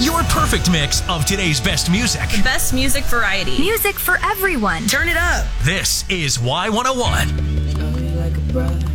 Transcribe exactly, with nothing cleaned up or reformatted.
Your perfect mix of today's best music. The best music variety. Music for everyone. Turn it up. This is Y one oh one. Shine like a bright